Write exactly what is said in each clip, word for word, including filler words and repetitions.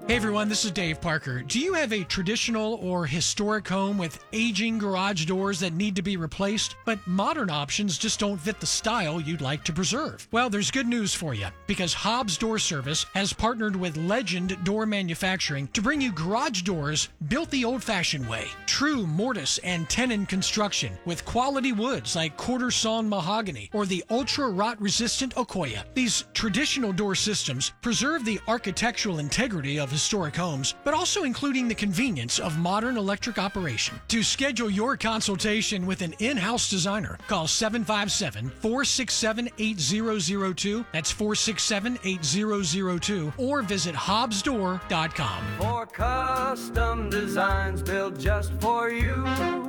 Hey everyone, this is Dave Parker. Do you have a traditional or historic home with aging garage doors that need to be replaced, but modern options just don't fit the style you'd like to preserve? Well, there's good news for you, because Hobbs Door Service has partnered with Legend Door Manufacturing to bring you garage doors built the old-fashioned way. True mortise and tenon construction with quality woods like quarter sawn mahogany or the ultra rot resistant Okoya. These traditional door systems preserve the architectural integrity of historic homes, but also including the convenience of modern electric operation. To schedule your consultation with an in-house designer, call seven five seven, four six seven, eight zero zero two. That's four six seven, eight zero zero two. Or visit hobbs door dot com. For custom designs built just for you,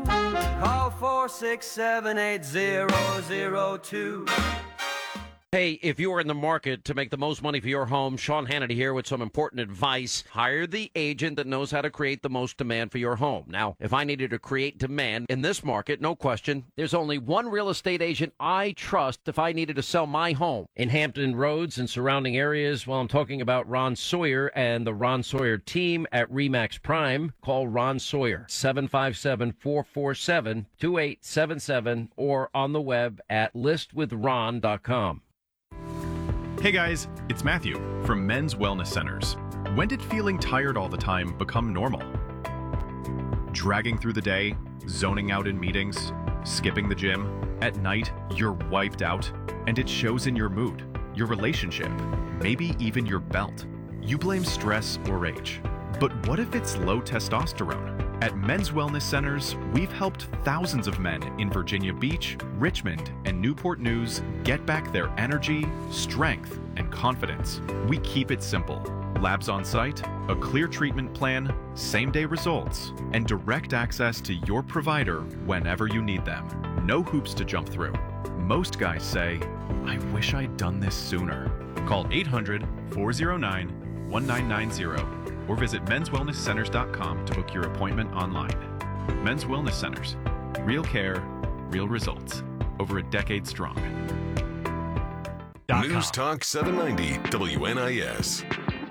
call four six seven, eight zero zero two. Hey, if you are in the market to make the most money for your home, Sean Hannity here with some important advice. Hire the agent that knows how to create the most demand for your home. Now, if I needed to create demand in this market, no question, there's only one real estate agent I trust if I needed to sell my home. In Hampton Roads and surrounding areas, well, I'm talking about Ron Sawyer and the Ron Sawyer team at RE/MAX Prime. Call Ron Sawyer, seven five seven, four four seven, two eight seven seven, or on the web at list with ron dot com. Hey guys, it's Matthew from Men's Wellness Centers. When did feeling tired all the time become normal? Dragging through the day, zoning out in meetings, skipping the gym. At night, you're wiped out, and it shows in your mood, your relationship, maybe even your belt. You blame stress or age. But what if it's low testosterone? At Men's Wellness Centers, we've helped thousands of men in Virginia Beach, Richmond, and Newport News get back their energy, strength, and confidence. We keep it simple. Labs on site, a clear treatment plan, same-day results, and direct access to your provider whenever you need them. No hoops to jump through. Most guys say, I wish I'd done this sooner. Call eight hundred, four oh nine, one nine nine zero or visit mens wellness centers dot com to book your appointment online. Men's Wellness Centers. Real care, real results. Over a decade strong. News Talk seven ninety W N I S.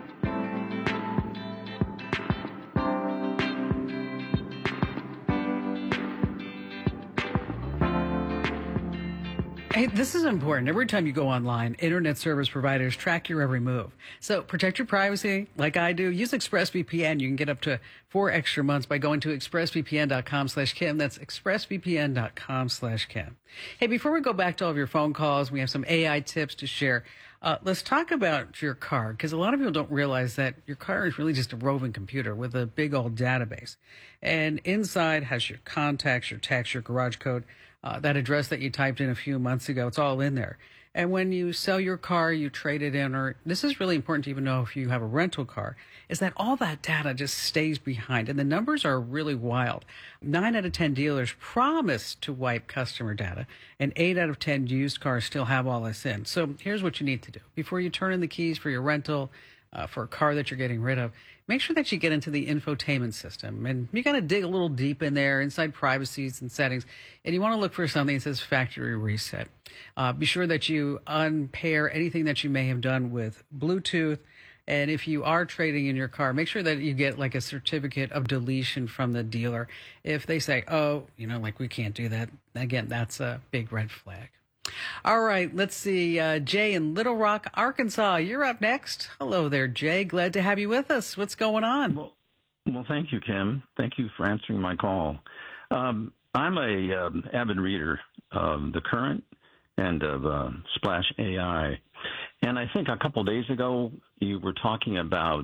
Hey, this is important. Every time you go online, internet service providers track your every move. So protect your privacy like I do. Use ExpressVPN. You can get up to four extra months by going to expressvpn.com slash Kim. That's expressvpn.com slash Kim. Hey, before we go back to all of your phone calls, we have some A I tips to share. Uh, let's talk about your car, because a lot of people don't realize that your car is really just a roving computer with a big old database. And inside has your contacts, your text, your garage code. Uh, that address that you typed in a few months ago, it's all in there. And when you sell your car, you trade it in, or this is really important to even know if you have a rental car, is that all that data just stays behind. And the numbers are really wild. Nine out of ten dealers promise to wipe customer data, and eight out of ten used cars still have all this in. So here's what you need to do. Before you turn in the keys for your rental, uh, for a car that you're getting rid of, make sure that you get into the infotainment system. And you got to dig a little deep in there, inside privacies and settings. And you want to look for something that says factory reset. Uh, be sure that you unpair anything that you may have done with Bluetooth. And if you are trading in your car, make sure that you get like a certificate of deletion from the dealer. If they say, oh, you know, like we can't do that, again, that's a big red flag. All right, let's see. Uh, Jay in Little Rock, Arkansas, you're up next. Hello there, Jay. Glad to have you with us. What's going on? Well, well thank you, Kim. Thank you for answering my call. Um, I'm a um, avid reader of The Current and of uh, Splash A I. And I think a couple days ago you were talking about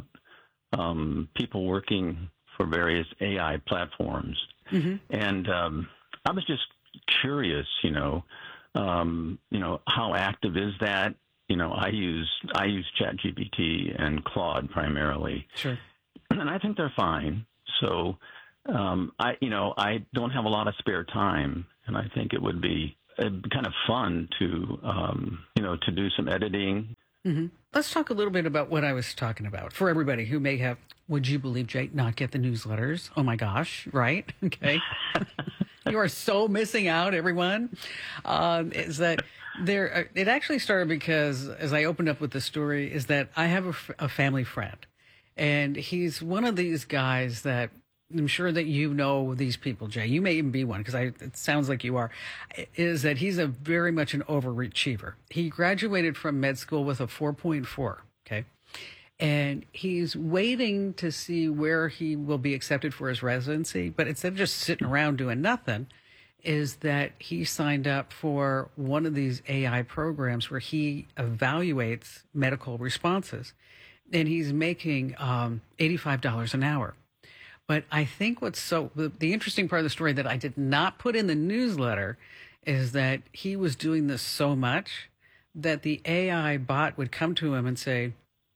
um, people working for various A I platforms. Mm-hmm. And um, I was just curious, you know, Um, you know, how active is that? You know, I use I use ChatGPT and Claude primarily. Sure. And I think they're fine. So, um, I, you know, I don't have a lot of spare time, and I think it would be uh, kind of fun to, um, you know, to do some editing. Mm-hmm. Let's talk a little bit about what I was talking about for everybody who may have, would you believe, Jay, not get the newsletters? Oh my gosh, right? Okay. You are so missing out, everyone. Um, is that there? It actually started because, as I opened up with the story, is that I have a, a family friend, And he's one of these guys that I'm sure that you know these people, Jay. You may even be one because it sounds like you are. Is that he's a very much an overachiever. He graduated from med school with a four point four. Okay. And he's waiting to see where he will be accepted for his residency. But instead of just sitting around doing nothing, is that he signed up for one of these A I programs where he evaluates medical responses. And he's making um, eighty-five dollars an hour. But I think what's so the, the interesting part of the story that I did not put in the newsletter is that he was doing this so much that the A I bot would come to him and say,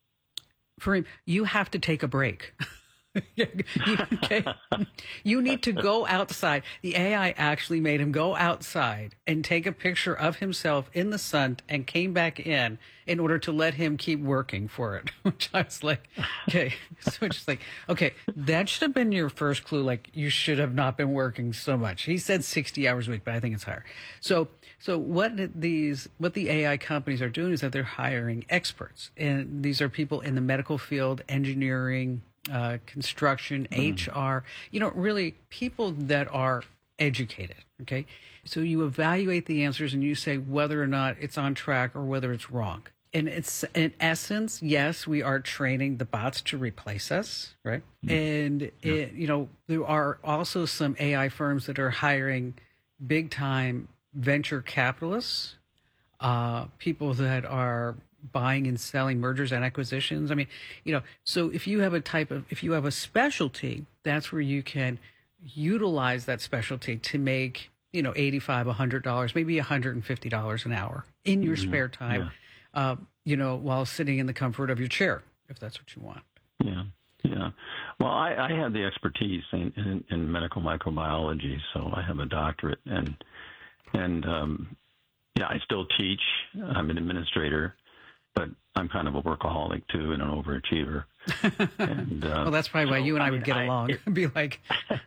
for him, you have to take a break. you, okay? You need to go outside. The A I actually made him go outside and take a picture of himself in the sun and came back in in order to let him keep working for it. Which I was like, okay. So it's just like, okay, that should have been your first clue. Like, you should have not been working so much. He said sixty hours a week, but I think it's higher. So, so what these, what the A I companies are doing is that they're hiring experts. And these are people in the medical field, engineering, uh, construction, mm. H R, you know, really people that are educated. Okay. So you evaluate the answers and you say whether or not it's on track or whether it's wrong. And it's in essence, yes, we are training the bots to replace us, right? Mm. And, yeah. it, you know, there are also some A I firms that are hiring big time venture capitalists, uh, people that are buying and selling mergers and acquisitions. I mean, you know, so if you have a type of, if you have a specialty, that's where you can utilize that specialty to make, you know, eighty-five dollars, one hundred dollars, maybe one hundred fifty dollars an hour in your mm-hmm. spare time, yeah. uh, you know, while sitting in the comfort of your chair, if that's what you want. Yeah. Yeah. Well, I, I have the expertise in, in, in medical microbiology, so I have a doctorate and, and, um, yeah, I still teach. I'm an administrator, but I'm kind of a workaholic too and an overachiever. And, uh, well, that's probably so, why you and I, I would mean, get I, along. It, Be like,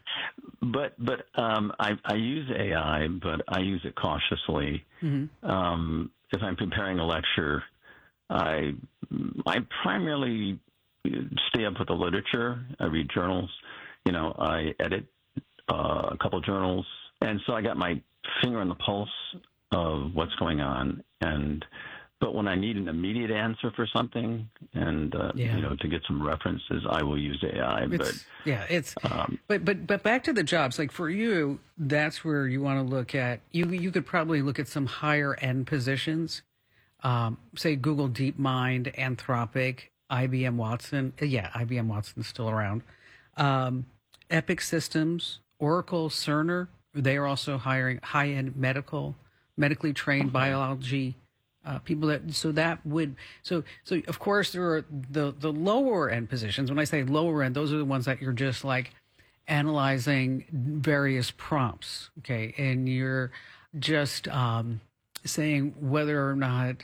but but um, I, I use A I, but I use it cautiously. Mm-hmm. Um, if I'm preparing a lecture, I I primarily stay up with the literature. I read journals. You know, I edit uh, a couple journals, and so I got my finger on the pulse of what's going on. And but when I need an immediate answer for something, and uh, yeah. you know, to get some references, I will use A I. It's, but yeah, it's um, but but but back to the jobs. Like for you, that's where you want to look at. You you could probably look at some higher end positions, um, say Google DeepMind, Anthropic, I B M Watson. Yeah, I B M Watson's still around. Um, Epic Systems, Oracle, Cerner. They are also hiring high end medical, medically trained okay. biology. Uh, people that so that would so so of course there are the the lower end positions. When I say lower end, those are the ones that you're just like analyzing various prompts, okay, and you're just um, saying whether or not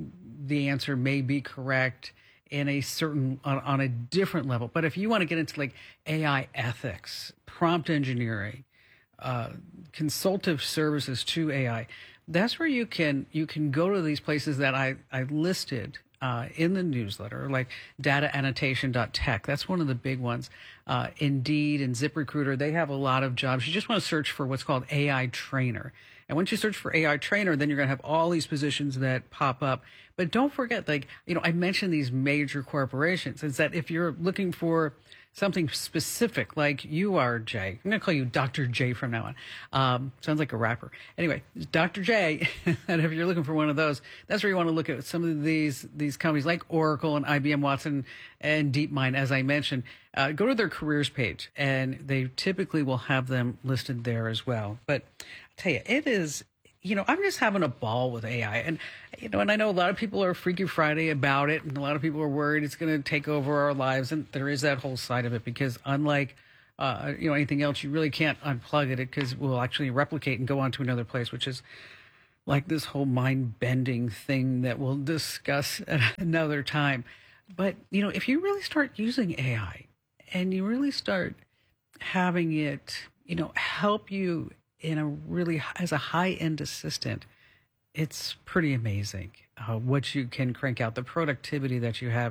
the answer may be correct in a certain on, on a different level. But if you want to get into like A I ethics, prompt engineering, uh, consultative services to A I. That's where you can you can go to these places that I, I listed uh, in the newsletter, like data annotation dot tech. That's one of the big ones. Uh, Indeed and ZipRecruiter, they have a lot of jobs. You just want to search for what's called A I trainer. And once you search for A I trainer, then you're going to have all these positions that pop up. But don't forget, like, you know, I mentioned these major corporations. Is that if you're looking for something specific, like you are, Jay. I'm going to call you Doctor J from now on. Um, sounds like a rapper. Anyway, Doctor J, and if you're looking for one of those, that's where you want to look at some of these these companies like Oracle and I B M Watson and DeepMind, as I mentioned. Uh, go to their careers page, and they typically will have them listed there as well. But I tell you, it is... You know, I'm just having a ball with A I. And, you know, and I know a lot of people are Freaky Friday about it. And a lot of people are worried it's going to take over our lives. And there is that whole side of it because unlike, uh, you know, anything else, you really can't unplug it because it will actually replicate and go on to another place, which is like this whole mind-bending thing that we'll discuss at another time. But, you know, if you really start using A I and you really start having it, you know, help you in a really, as a high-end assistant, it's pretty amazing uh, what you can crank out, the productivity that you have.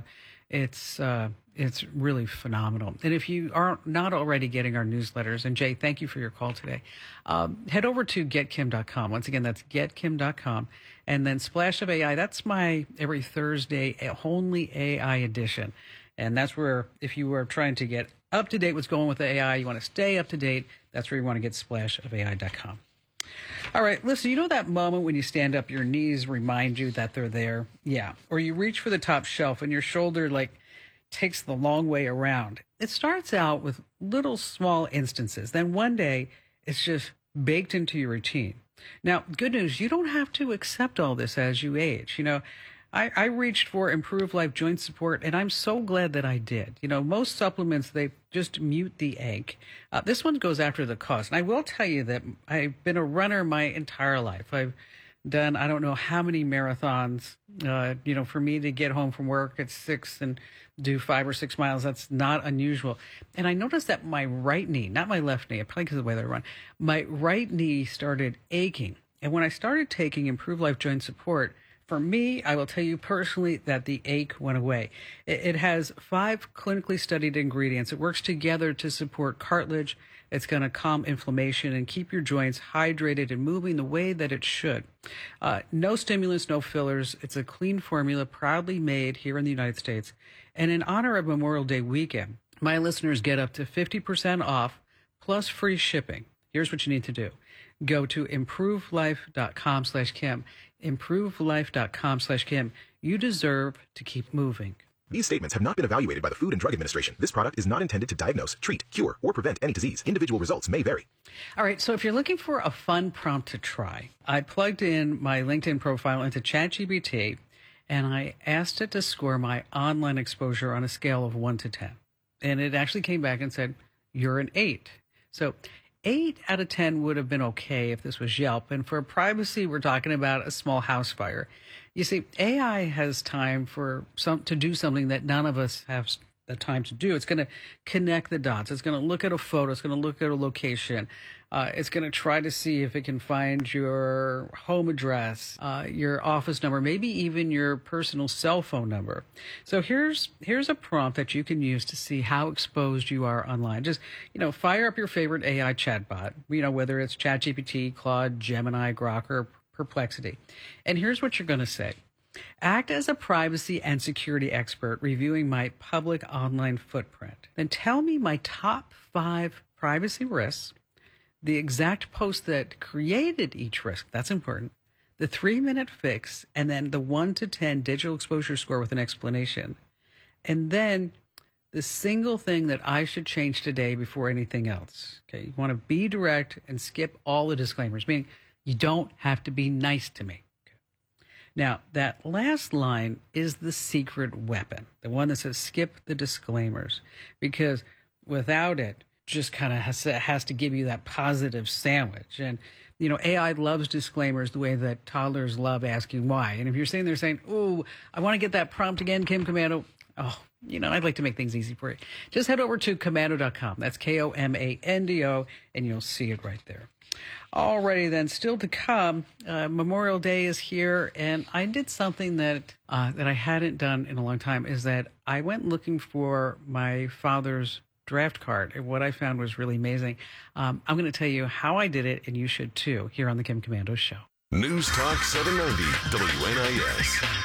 It's uh, it's really phenomenal. And if you are not already getting our newsletters, and Jay, thank you for your call today, um, head over to get kim dot com. Once again, that's get kim dot com. And then Splash of A I, that's my every Thursday only A I edition. And that's where, if you are trying to get up to date what's going with the A I, you want to stay up to date, that's where you want to get splash of A I dot com. All right, listen, you know that moment when you stand up, your knees remind you that they're there? Yeah. Or you reach for the top shelf and your shoulder, like, takes the long way around. It starts out with little small instances. Then one day, it's just baked into your routine. Now, good news, you don't have to accept all this as you age. You know, I, I reached for Improved Life joint support, and I'm so glad that I did. You know, most supplements, they just mute the ache. Uh, this one goes after the cause. And I will tell you that I've been a runner my entire life. I've done, I don't know how many marathons. Uh, you know, for me to get home from work at six and do five or six miles, that's not unusual. And I noticed that my right knee, not my left knee, probably because of the way that I run, my right knee started aching. And when I started taking Improved Life joint support, for me, I will tell you personally that the ache went away. It has five clinically studied ingredients. It works together to support cartilage. It's going to calm inflammation and keep your joints hydrated and moving the way that it should. Uh, no stimulants, no fillers. It's a clean formula proudly made here in the United States. And in honor of Memorial Day weekend, my listeners get up to fifty percent off plus free shipping. Here's what you need to do. Go to improved life dot com slash Kim. improved life dot com slash Kim. You deserve to keep moving. These statements have not been evaluated by the Food and Drug Administration. This product is not intended to diagnose, treat, cure, or prevent any disease. Individual results may vary. All right, so if you're looking for a fun prompt to try, I plugged in my LinkedIn profile into ChatGPT, and I asked it to score my online exposure on a scale of one to ten. And it actually came back and said, you're an eight. So eight out of ten would have been okay if this was Yelp. And for privacy, we're talking about a small house fire. You see, A I has time for some to do something that none of us have the time to do. It's going to connect the dots. It's going to look at a photo. It's going to look at a location. Uh, it's going to try to see if it can find your home address, uh, your office number, maybe even your personal cell phone number. So here's here's a prompt that you can use to see how exposed you are online. Just, you know, fire up your favorite A I chatbot, you know, whether it's ChatGPT, Claude, Gemini, Grok, or Perplexity. And here's what you're going to say. Act as a privacy and security expert reviewing my public online footprint. Then tell me my top five privacy risks, the exact post that created each risk, that's important, the three-minute fix, and then the one to ten digital exposure score with an explanation. And then the single thing that I should change today before anything else. Okay, you want to be direct and skip all the disclaimers, meaning you don't have to be nice to me. Okay. Now, that last line is the secret weapon, the one that says skip the disclaimers, because without it, just kind of has, has to give you that positive sandwich. And, you know, A I loves disclaimers the way that toddlers love asking why. And if you're sitting there saying, oh, I want to get that prompt again, Kim Komando, oh, you know, I'd like to make things easy for you. Just head over to komando dot com. That's K O M A N D O, and you'll see it right there. Alrighty then, still to come, uh, Memorial Day is here, and I did something that uh, that I hadn't done in a long time, is that I went looking for my father's draft card, and what I found was really amazing. Um, I'm going to tell you how I did it, and you should too, here on the Kim Komando Show. News Talk seven ninety W N I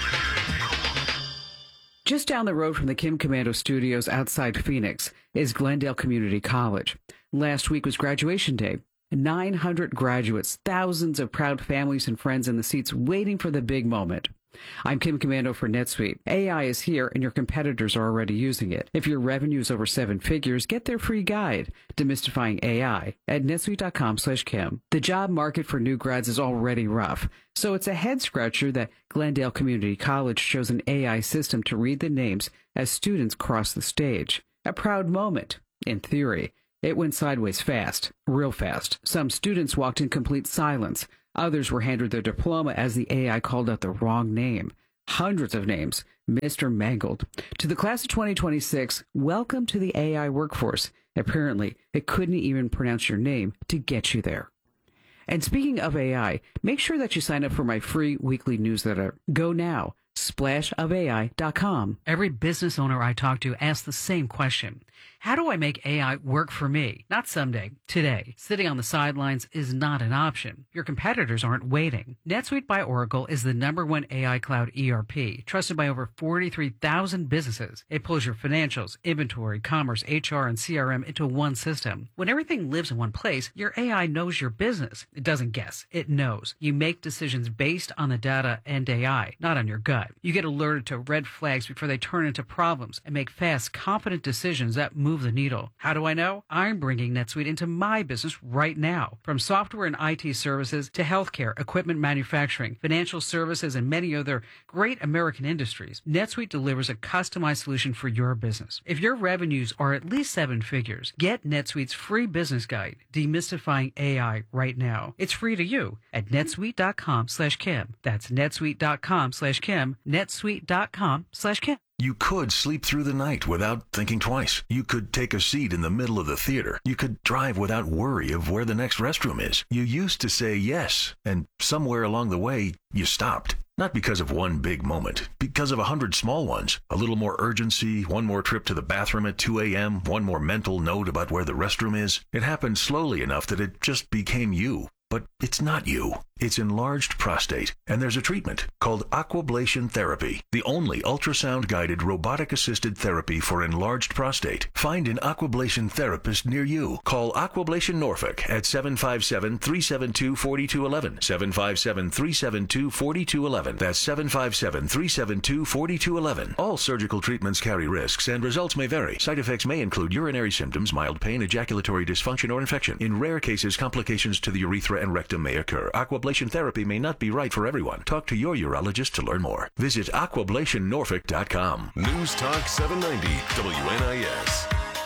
S. Just down the road from the Kim Komando studios outside Phoenix is Glendale Community College. Last week was graduation day. nine hundred graduates, thousands of proud families and friends in the seats waiting for the big moment. I'm Kim Komando for NetSuite. A I is here and your competitors are already using it. If your revenue is over seven figures, get their free guide, Demystifying A I, at netsuite dot com slash Kim. The job market for new grads is already rough, so it's a head-scratcher that Glendale Community College chose an A I system to read the names as students cross the stage. A proud moment, in theory. It went sideways fast, real fast. Some students walked in complete silence. Others were handed their diploma as the A I called out the wrong name. Hundreds of names, Mister Mangled. To the class of twenty twenty-six, welcome to the A I workforce. Apparently, it couldn't even pronounce your name to get you there. And speaking of A I, make sure that you sign up for my free weekly newsletter. Go now. splash of A I dot com. Every business owner I talk to asks the same question. How do I make A I work for me? Not someday, today. Sitting on the sidelines is not an option. Your competitors aren't waiting. NetSuite by Oracle is the number one A I cloud E R P, trusted by over forty-three thousand businesses. It pulls your financials, inventory, commerce, H R, and C R M into one system. When everything lives in one place, your A I knows your business. It doesn't guess. It knows. You make decisions based on the data and A I, not on your gut. You get alerted to red flags before they turn into problems and make fast, confident decisions that move the needle. How do I know? I'm bringing NetSuite into my business right now. From software and I T services to healthcare, equipment manufacturing, financial services, and many other great American industries, NetSuite delivers a customized solution for your business. If your revenues are at least seven figures, get NetSuite's free business guide, Demystifying A I, right now. It's free to you at netsuite.com slash Kim. That's netsuite.com slash Kim, netsuite.com slash Kim. You could sleep through the night without thinking twice. You could take a seat in the middle of the theater. You could drive without worry of where the next restroom is. You used to say yes, and somewhere along the way, you stopped. Not because of one big moment, because of a hundred small ones. A little more urgency, one more trip to the bathroom at two a.m., one more mental note about where the restroom is. It happened slowly enough that it just became you. But it's not you. It's enlarged prostate, and there's a treatment called Aquablation Therapy, the only ultrasound-guided robotic-assisted therapy for enlarged prostate. Find an Aquablation therapist near you. Call Aquablation Norfolk at seven five seven, three seven two, four two one one, seven five seven, three seven two, four two one one. That's seven five seven, three seven two, four two one one. All surgical treatments carry risks, and results may vary. Side effects may include urinary symptoms, mild pain, ejaculatory dysfunction, or infection. In rare cases, complications to the urethra and rectum may occur. Aquablation therapy may not be right for everyone. Talk to your urologist to learn more. Visit aquablation norfolk dot com. News Talk seven ninety W N I S.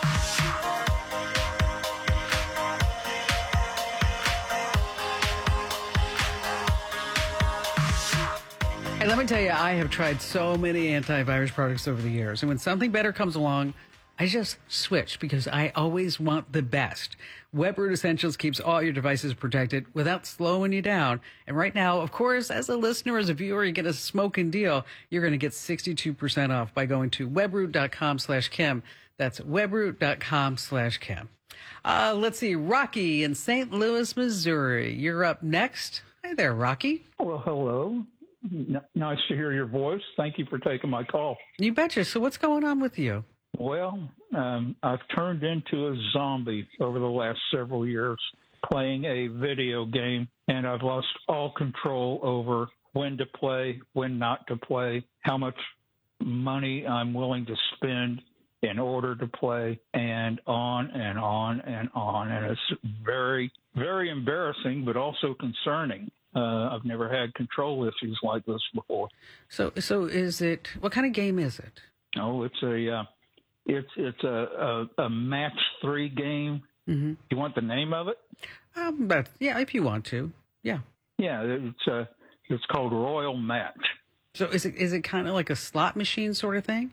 Hey, let me tell you, I have tried so many antivirus products over the years, and when something better comes along, I just switch because I always want the best. WebRoot Essentials keeps all your devices protected without slowing you down. And right now, of course, as a listener, as a viewer, you get a smoking deal. You're going to get sixty-two percent off by going to webroot.com slash Kim. That's webroot.com slash Kim. Uh, let's see, Rocky in Saint Louis, Missouri. You're up next. Hi there, Rocky. Well, hello. N- nice to hear your voice. Thank you for taking my call. You betcha. So what's going on with you? Well, um, I've turned into a zombie over the last several years playing a video game, and I've lost all control over when to play, when not to play, how much money I'm willing to spend in order to play, and on and on and on. And it's very, very embarrassing, but also concerning. Uh, I've never had control issues like this before. So, so is it, what kind of game is it? Oh, it's a... Uh, It's it's a, a, a match three game. Mm-hmm. You want the name of it? Um, but yeah, if you want to, yeah. Yeah, it's a, it's called Royal Match. So is it is it kind of like a slot machine sort of thing?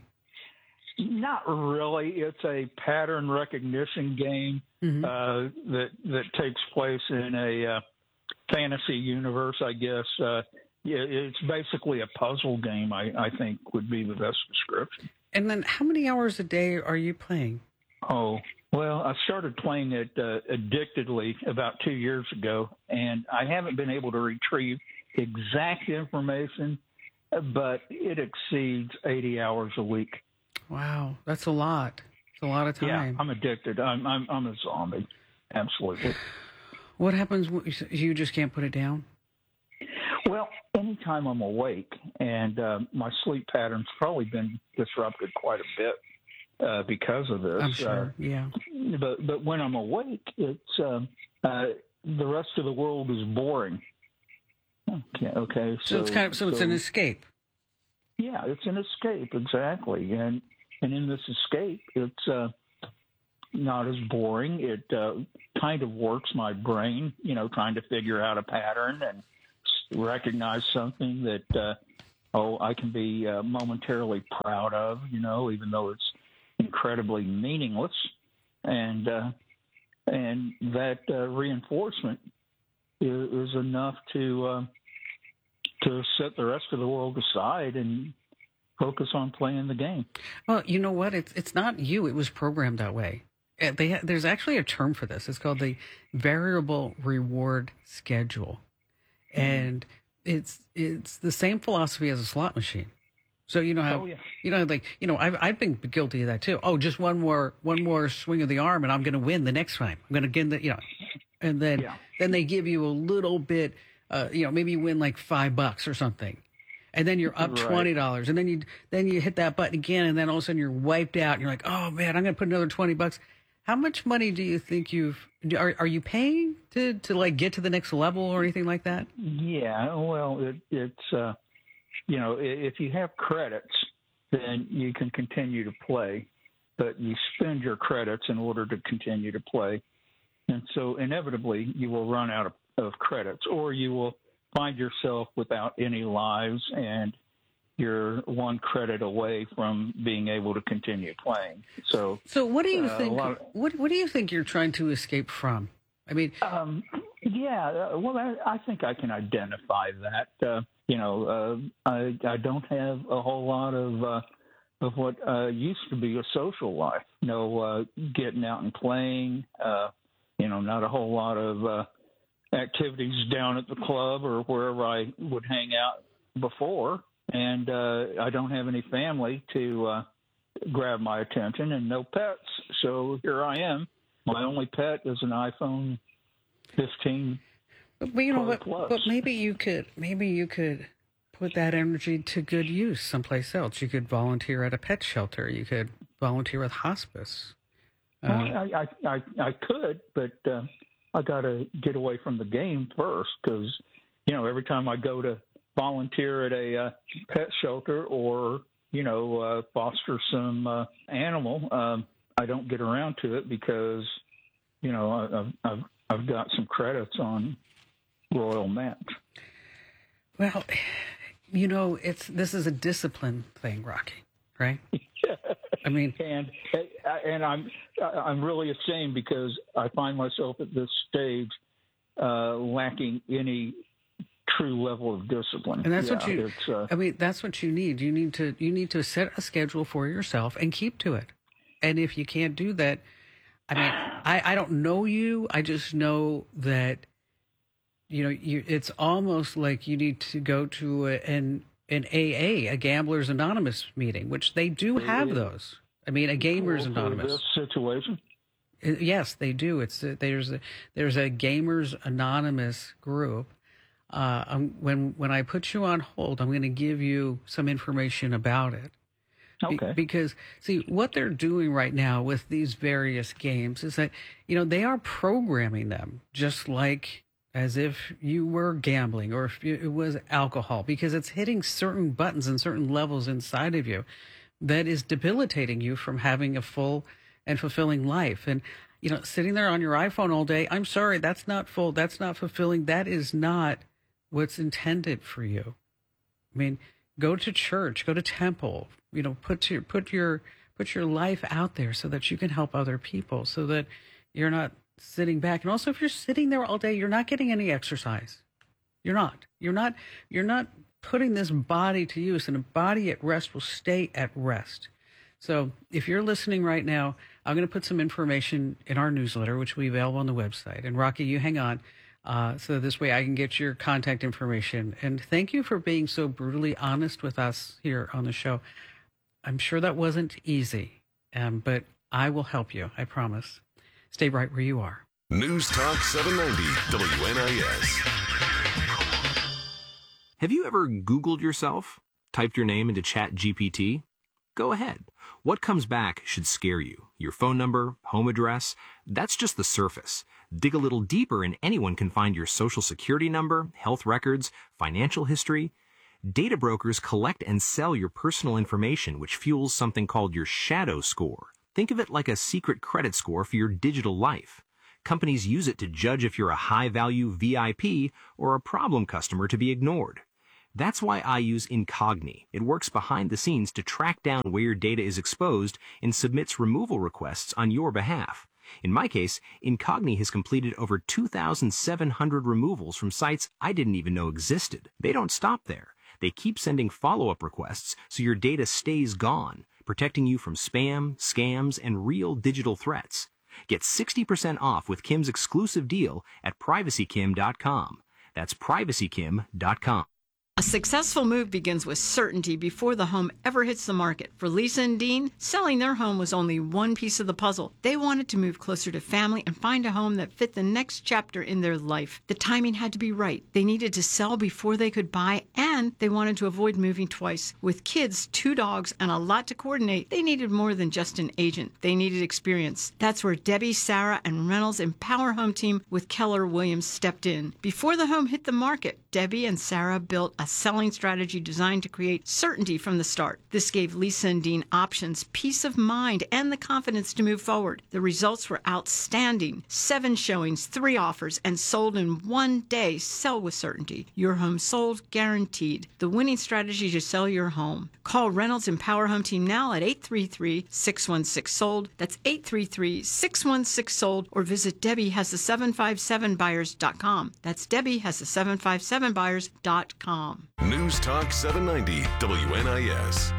Not really. It's a pattern recognition game mm-hmm. uh, that that takes place in a uh, fantasy universe, I guess. Uh, yeah, it's basically a puzzle game. I, I think would be the best description. And then how many hours a day are you playing? Oh, well, I started playing it uh, addictedly about two years ago, and I haven't been able to retrieve exact information, but it exceeds eighty hours a week. Wow, that's a lot. It's a lot of time. Yeah, I'm addicted. I'm I'm, I'm a zombie. Absolutely. What happens when you just can't put it down? Well, anytime I'm awake, and uh, my sleep pattern's probably been disrupted quite a bit uh, because of this. I'm sure, uh, yeah. But but when I'm awake, it's um, uh, the rest of the world is boring. Okay, okay. So, so it's kind of so, so it's an escape. Yeah, it's an escape, exactly. And and in this escape, it's uh, not as boring. It uh, kind of works my brain, you know, trying to figure out a pattern and recognize something that, uh, oh, I can be uh, momentarily proud of, you know, even though it's incredibly meaningless. And uh, and that uh, reinforcement is, is enough to uh, to set the rest of the world aside and focus on playing the game. Well, you know what? It's it's not you. It was programmed that way. Uh, They there's actually a term for this. It's called the variable reward schedule, and it's it's the same philosophy as a slot machine. So you know how Oh, yeah. you know like you know I've I've been guilty of that too. Oh, just one more one more swing of the arm, and I'm going to win the next time. I'm going to get the you know, and then Yeah. then they give you a little bit. Uh, you know, maybe you win like five bucks or something, and then you're up Right. twenty dollars, and then you then you hit that button again, and then all of a sudden you're wiped out, and you're like, oh man, I'm going to put another twenty bucks. How much money do you think you've are are you paying to to like get to the next level or anything like that? Yeah, well, it, it's, uh, you know, i- if you have credits, then you can continue to play, but you spend your credits in order to continue to play. And so inevitably you will run out of, of credits, or you will find yourself without any lives and you're one credit away from being able to continue playing. So, So what do you uh, a think? lot of- What what do you think you're trying to escape from? I mean, Um, yeah, uh, well, I, I think I can identify that. Uh, you know, uh, I, I don't have a whole lot of uh, of what uh, used to be a social life. No, uh, getting out and playing. Uh, you know, not a whole lot of uh, activities down at the club or wherever I would hang out before. And uh, I don't have any family to uh, grab my attention, and no pets. So here I am. My only pet is an iPhone fifteen. but, but you know Pro what? Plus. But maybe you could maybe you could put that energy to good use someplace else. You could volunteer at a pet shelter. You could volunteer with hospice. Uh, Well, I, I, I, I could, but uh, I got to get away from the game first because, you know, every time I go to volunteer at a uh, pet shelter or, you know, uh, foster some uh, animal, um, I don't get around to it because, you know, I, I've, I've, I've got some credits on Royal Mint. well, you know, it's this is a discipline thing, Rocky, right? I mean, and and I'm I'm really ashamed because I find myself at this stage uh, lacking any true level of discipline. and that's Yeah, what you. It's, uh, I mean, that's what you need. You need to you need to set a schedule for yourself and keep to it. And if you can't do that, I mean, I, I don't know you. I just know that, you know, you, it's almost like you need to go to a, an an A A, a Gamblers Anonymous meeting, which they do have Yeah. those. I mean, a Gamers for Anonymous. this situation. Uh, Yes, they do. It's a, there's a there's a Gamers Anonymous group. Uh, um, when when I put you on hold, I'm going to give you some information about it. Be- Okay. because see what they're doing right now with these various games is that you know they are programming them just like as if you were gambling or if you, it was alcohol, because it's hitting certain buttons and certain levels inside of you that is debilitating you from having a full and fulfilling life. And you know, sitting there on your iPhone all day, I'm sorry, that's not full, that's not fulfilling, that is not what's intended for you. I mean, go to church, go to temple, you know, put your put your put your life out there so that you can help other people, so that you're not sitting back. And also, if you're sitting there all day, you're not getting any exercise. You're not. You're not you're not putting this body to use, and a body at rest will stay at rest. So if you're listening right now, I'm going to put some information in our newsletter, which will be available on the website. And Rocky, you hang on. Uh, so this way I can get your contact information. And thank you for being so brutally honest with us here on the show. I'm sure that wasn't easy, um, but I will help you. I promise. Stay right where you are. News Talk seven ninety W N I S. Have you ever Googled yourself? Typed your name into Chat G P T? Go ahead. What comes back should scare you. Your phone number, home address, that's just the surface. Dig a little deeper and anyone can find your social security number, health records, financial history. Data brokers collect and sell your personal information, which fuels something called your shadow score. Think of it like a secret credit score for your digital life. Companies use it to judge if you're a high-value V I P or a problem customer to be ignored. That's why I use Incogni. It works behind the scenes to track down where your data is exposed and submits removal requests on your behalf. In my case, Incogni has completed over two thousand seven hundred removals from sites I didn't even know existed. They don't stop there. They keep sending follow-up requests so your data stays gone, protecting you from spam, scams, and real digital threats. Get sixty percent off with Kim's exclusive deal at privacy kim dot com. That's privacy kim dot com. A successful move begins with certainty before the home ever hits the market. For Lisa and Dean, selling their home was only one piece of the puzzle. They wanted to move closer to family and find a home that fit the next chapter in their life. The timing had to be right. They needed to sell before they could buy, and they wanted to avoid moving twice. With kids, two dogs, and a lot to coordinate, they needed more than just an agent. They needed experience. That's where Debbie, Sarah, and Reynolds Empower Home Team with Keller Williams stepped in. Before the home hit the market, Debbie and Sarah built a selling strategy designed to create certainty from the start. This gave Lisa and Dean options, peace of mind, and the confidence to move forward. The results were outstanding. Seven showings, three offers, and sold in one day. Sell with certainty. Your home sold, guaranteed. The winning strategy to sell your home. Call Reynolds Empower Home Team now at eight three three, six one six, sold. That's eight three three, six one six, sold. Or visit Debbie has the seven five seven buyers dot com. That's Debbie has the seven five seven buyers dot com. News Talk seven ninety W N I S.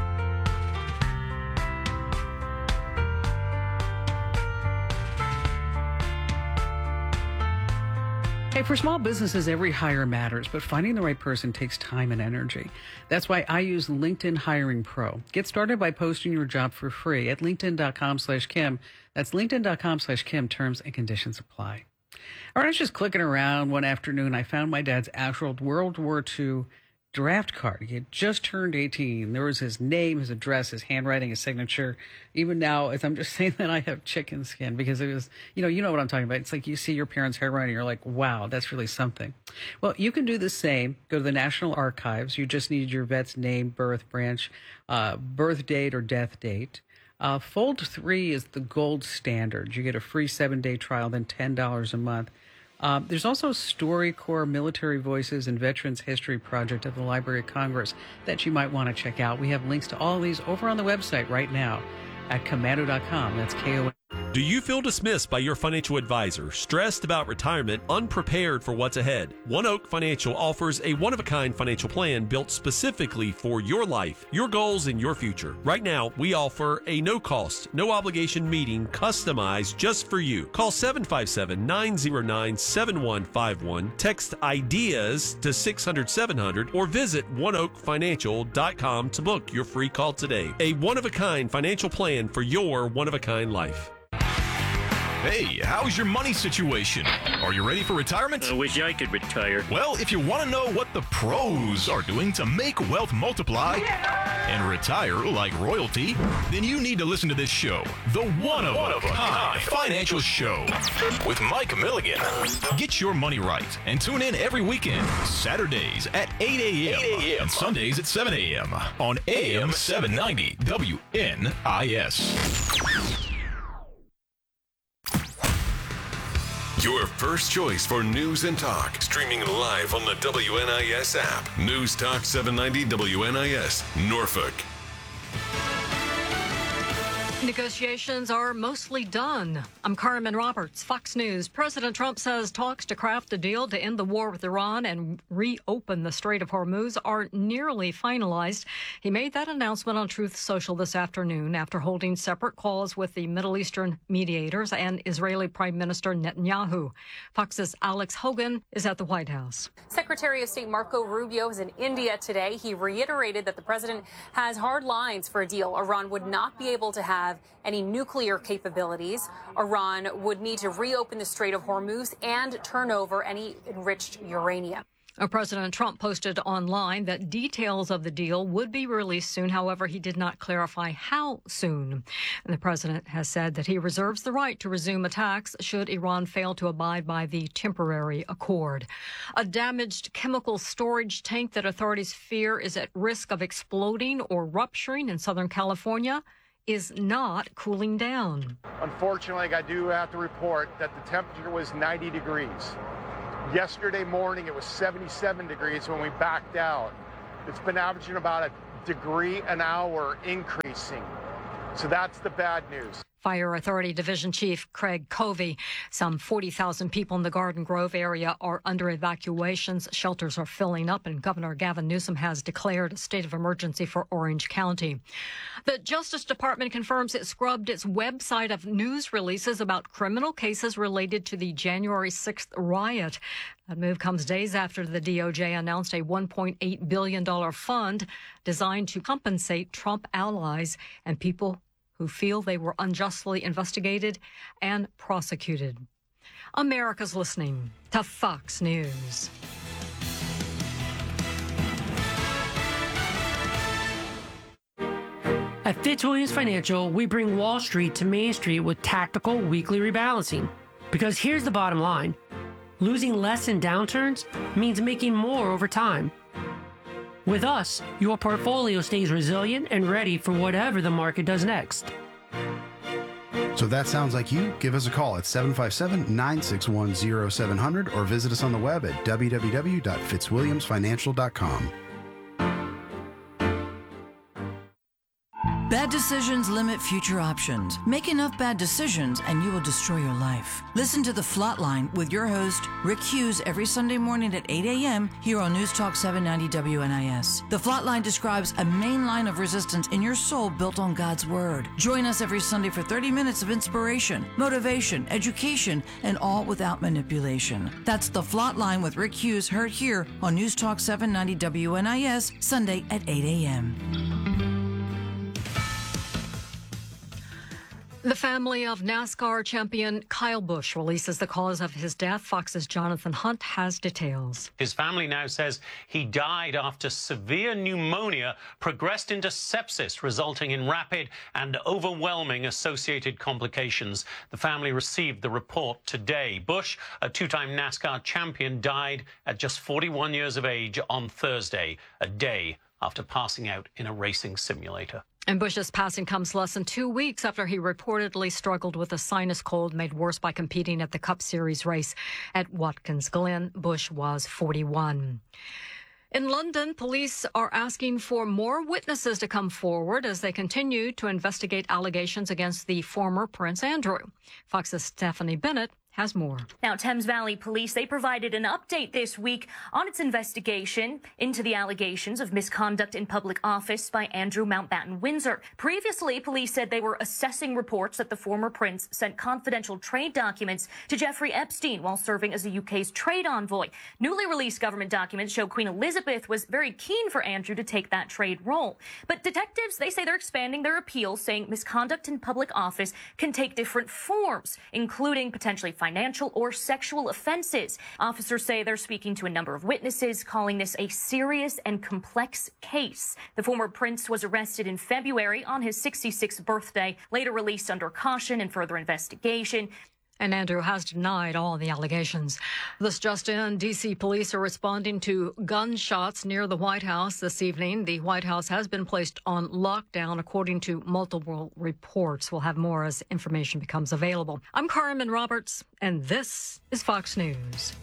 Hey, for small businesses, every hire matters, but finding the right person takes time and energy. That's why I use LinkedIn Hiring Pro. Get started by posting your job for free at linkedin dot com slash Kim. That's linkedin dot com slash Kim. Terms and conditions apply. All right, I was just clicking around one afternoon. I found my dad's actual World War Two draft card. He had just turned eighteen. There was his name, his address, his handwriting, his signature. Even now, as I'm just saying that, I have chicken skin because it was, you know, you know what I'm talking about. It's like you see your parents' handwriting, you're like, wow, that's really something. Well, you can do the same. Go to the National Archives. You just need your vet's name, birth, branch, uh, birth date, or death date. Uh, Fold three is the gold standard. You get a free seven-day trial, then ten dollars a month. Um, there's also StoryCorps Military Voices and Veterans History Project at the Library of Congress that you might want to check out. We have links to all these over on the website right now at komando dot com. That's K O M. Do you feel dismissed by your financial advisor, stressed about retirement, unprepared for what's ahead? One Oak Financial offers a one-of-a-kind financial plan built specifically for your life, your goals, and your future. Right now, we offer a no-cost, no-obligation meeting customized just for you. Call seven five seven, nine zero nine, seven one five one, text IDEAS to six hundred, seven hundred, or visit one oak financial dot com to book your free call today. A one-of-a-kind financial plan for your one-of-a-kind life. Hey, how's your money situation? Are you ready for retirement? I wish I could retire. Well, if you want to know what the pros are doing to make wealth multiply and retire like royalty, then you need to listen to this show, the One of a Kind Financial Show with Mike Milligan. Get your money right and tune in every weekend, Saturdays at eight a.m. and Sundays at seven a.m. on A M seven ninety W N I S. Your first choice for news and talk. Streaming live on the W N I S app. News Talk seven ninety W N I S, Norfolk. Negotiations are mostly done. I'm Carmen Roberts, Fox News. President Trump says talks to craft a deal to end the war with Iran and reopen the Strait of Hormuz are nearly finalized. He made that announcement on Truth Social this afternoon after holding separate calls with the Middle Eastern mediators and Israeli Prime Minister Netanyahu. Fox's Alex Hogan is at the White House. Secretary of State Marco Rubio is in India today. He reiterated that the president has hard lines for a deal. Iran would not be able to have any nuclear capabilities. Iran would need to reopen the Strait of Hormuz and turn over any enriched uranium. President Trump posted online that details of the deal would be released soon. However, he did not clarify how soon. And the president has said that he reserves the right to resume attacks should Iran fail to abide by the temporary accord. A damaged chemical storage tank that authorities fear is at risk of exploding or rupturing in Southern California is not cooling down. Unfortunately, I do have to report that the temperature was ninety degrees. Yesterday morning, it was seventy-seven degrees when we backed out. It's been averaging about a degree an hour increasing. So that's the bad news. Fire Authority Division Chief Craig Covey. Some forty thousand people in the Garden Grove area are under evacuations. Shelters are filling up, and Governor Gavin Newsom has declared a state of emergency for Orange County. The Justice Department confirms it scrubbed its website of news releases about criminal cases related to the January sixth riot. That move comes days after the D O J announced a one point eight billion dollars fund designed to compensate Trump allies and people who feel they were unjustly investigated and prosecuted. America's listening to Fox News. At Fitzwilliams Financial, we bring Wall Street to Main Street with tactical weekly rebalancing. Because here's the bottom line. Losing less in downturns means making more over time. With us, your portfolio stays resilient and ready for whatever the market does next. So if that sounds like you, give us a call at seven five seven, nine six one, zero seven zero zero or visit us on the web at w w w dot fitzwilliams financial dot com. Bad decisions limit future options. Make enough bad decisions and you will destroy your life. Listen to The Flatline with your host, Rick Hughes, every Sunday morning at eight a.m. here on News Talk seven ninety W N I S. The Flatline describes a main line of resistance in your soul built on God's Word. Join us every Sunday for thirty minutes of inspiration, motivation, education, and all without manipulation. That's The Flatline with Rick Hughes, heard here on News Talk seven ninety W N I S, Sunday at eight a.m. The family of NASCAR champion Kyle Busch releases the cause of his death. Fox's Jonathan Hunt has details. His family now says he died after severe pneumonia progressed into sepsis, resulting in rapid and overwhelming associated complications. The family received the report today. Busch, a two-time NASCAR champion, died at just forty-one years of age on Thursday, a day after passing out in a racing simulator. And Busch's passing comes less than two weeks after he reportedly struggled with a sinus cold made worse by competing at the Cup Series race at Watkins Glen. Busch was forty-one. In London, police are asking for more witnesses to come forward as they continue to investigate allegations against the former Prince Andrew. Fox's Stephanie Bennett has more. Now, Thames Valley Police, they provided an update this week on its investigation into the allegations of misconduct in public office by Andrew Mountbatten Windsor. Previously, police said they were assessing reports that the former prince sent confidential trade documents to Jeffrey Epstein while serving as the U K's trade envoy. Newly released government documents show Queen Elizabeth was very keen for Andrew to take that trade role. But detectives, they say they're expanding their appeal, saying misconduct in public office can take different forms, including potentially financial or sexual offenses. Officers say they're speaking to a number of witnesses, calling this a serious and complex case. The former prince was arrested in February on his sixty-sixth birthday, later released under caution and further investigation. And Andrew has denied all the allegations. This just in, D C police are responding to gunshots near the White House this evening. The White House has been placed on lockdown, according to multiple reports. We'll have more as information becomes available. I'm Carmen Roberts, and this is Fox News.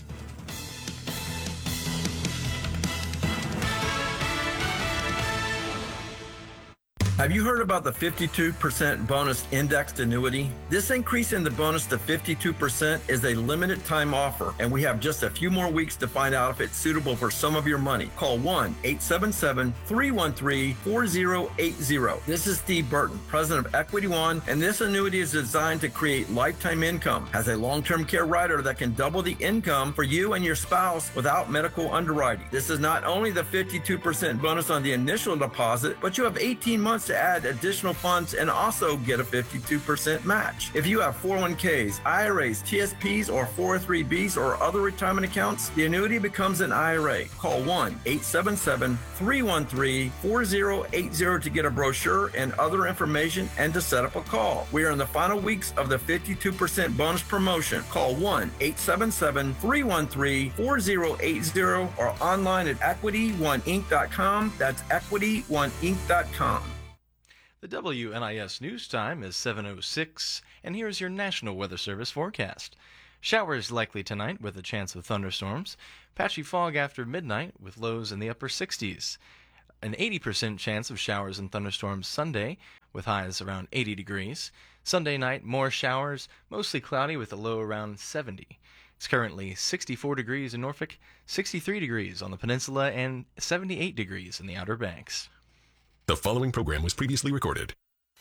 Have you heard about the fifty-two percent bonus indexed annuity? This increase in the bonus to fifty-two percent is a limited time offer, and we have just a few more weeks to find out if it's suitable for some of your money. Call one eight seven seven, three one three, four zero eight zero. This is Steve Burton, president of Equity One, and this annuity is designed to create lifetime income. Has a long-term care rider that can double the income for you and your spouse without medical underwriting. This is not only the fifty-two percent bonus on the initial deposit, but you have eighteen months to add additional funds and also get a fifty-two percent match. If you have four oh one k's, I R As, T S Ps, or four oh three B's or other retirement accounts, the annuity becomes an I R A. Call one eight seven seven, three one three, four zero eight zero to get a brochure and other information and to set up a call. We are in the final weeks of the fifty-two percent bonus promotion. Call one eight seven seven, three one three, four zero eight zero or online at equity one inc dot com. That's equity one inc dot com. The W N I S news time is seven oh six, and here's your National Weather Service forecast. Showers likely tonight with a chance of thunderstorms. Patchy fog after midnight with lows in the upper sixties. An eighty percent chance of showers and thunderstorms Sunday with highs around eighty degrees. Sunday night, more showers, mostly cloudy with a low around seventy. It's currently sixty-four degrees in Norfolk, sixty-three degrees on the peninsula, and seventy-eight degrees in the Outer Banks. The following program was previously recorded.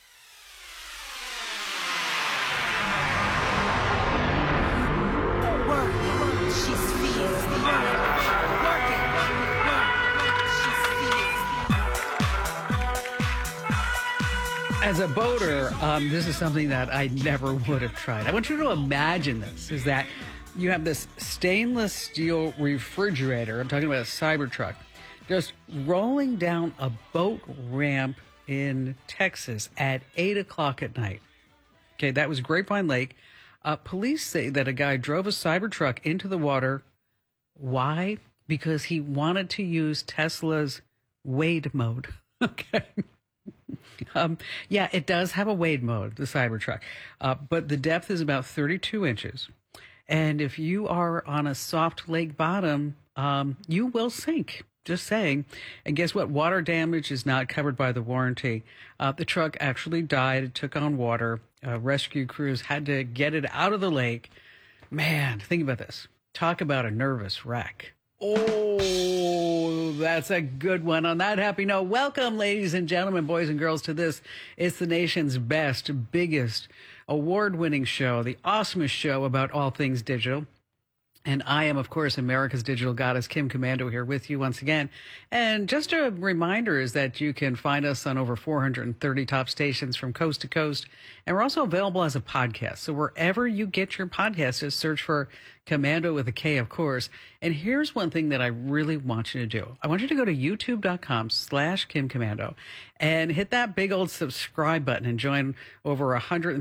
As a boater, um, this is something that I never would have tried. I want you to imagine this, is that you have this stainless steel refrigerator, I'm talking about a Cybertruck, just rolling down a boat ramp in Texas at eight o'clock at night. Okay, that was Grapevine Lake. Uh, police say that a guy drove a Cybertruck into the water. Why? Because he wanted to use Tesla's Wade mode. Okay. Um, yeah, it does have a wade mode, the Cybertruck, uh, but the depth is about thirty-two inches. And if you are on a soft lake bottom, um, you will sink. Just saying. And guess what? Water damage is not covered by the warranty. Uh, the truck actually died. It took on water. Uh, rescue crews had to get it out of the lake. Man, think about this. Talk about a nervous wreck. Oh, that's a good one. On that happy note, welcome, ladies and gentlemen, boys and girls, to this. It's the nation's best, biggest, award-winning show, the awesomest show about all things digital. And I am, of course, America's digital goddess, Kim Komando, here with you once again. And just a reminder is that you can find us on over four hundred thirty top stations from coast to coast. And we're also available as a podcast. So wherever you get your podcast, just search for Komando with a K, of course. And here's one thing that I really want you to do. I want you to go to youtube.com slash Kim Komando and hit that big old subscribe button and join over one hundred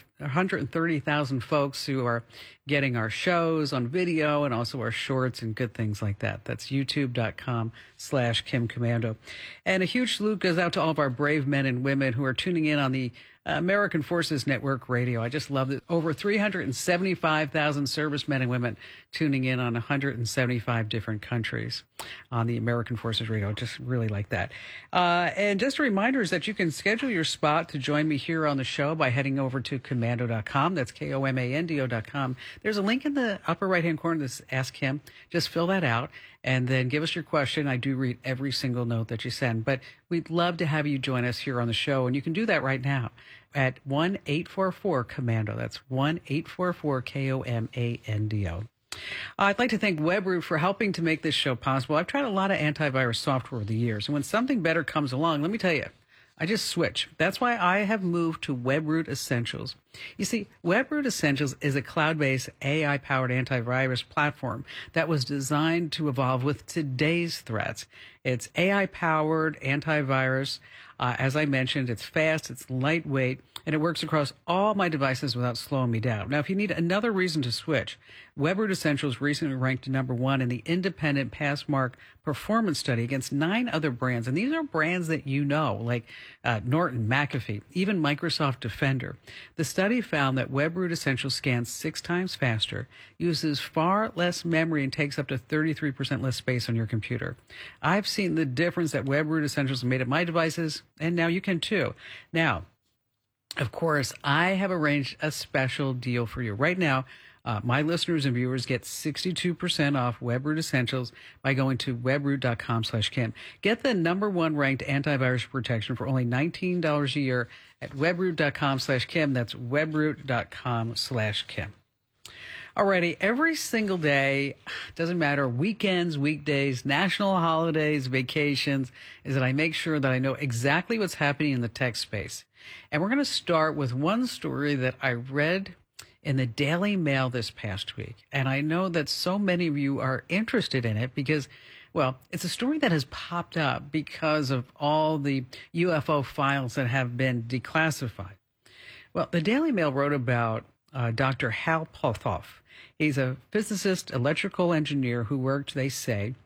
thirty thousand folks who are getting our shows on video and also our shorts and good things like that. That's youtube.com slash Kim Komando. And a huge salute goes out to all of our brave men and women who are tuning in on the American Forces Network Radio. I just love it. Over three hundred seventy-five thousand servicemen and women tuning in on one hundred seventy-five different countries on the American Forces Radio. Just really like that. Uh, and just a reminder is that you can schedule your spot to join me here on the show by heading over to komando dot com. That's K O M A N D O dot com. There's a link in the upper right-hand corner that says Ask Kim. Just fill that out and then give us your question. I do read every single note that you send, but we'd love to have you join us here on the show, and you can do that right now at one eight four four Komando. That's one eight four four K O M A N D O. I'd like to thank WebRoot for helping to make this show possible. I've tried a lot of antivirus software over the years, and when something better comes along, let me tell you, I just switch. That's why I have moved to WebRoot Essentials. You see, WebRoot Essentials is a cloud-based A I-powered antivirus platform that was designed to evolve with today's threats. It's A I-powered antivirus. Uh, as I mentioned, it's fast, it's lightweight, and it works across all my devices without slowing me down. Now, if you need another reason to switch, WebRoot Essentials recently ranked number one in the independent Passmark performance study against nine other brands. And these are brands that you know, like uh, Norton, McAfee, even Microsoft Defender. The study found that WebRoot Essentials scans six times faster, uses far less memory, and takes up to thirty-three percent less space on your computer. I've seen the difference that WebRoot Essentials made at my devices, and now you can too. Now, of course, I have arranged a special deal for you right now. Uh, my listeners and viewers get sixty-two percent off WebRoot Essentials by going to webroot.com slash Kim. Get the number one ranked antivirus protection for only nineteen dollars a year at webroot.com slash Kim. That's webroot.com slash Kim. Alrighty, every single day, doesn't matter, weekends, weekdays, national holidays, vacations, is that I make sure that I know exactly what's happening in the tech space. And we're going to start with one story that I read in the Daily Mail this past week. And I know that so many of you are interested in it because, well, it's a story that has popped up because of all the U F O files that have been declassified. Well, the Daily Mail wrote about uh, Doctor Hal Puthoff. He's a physicist, electrical engineer who worked, they say,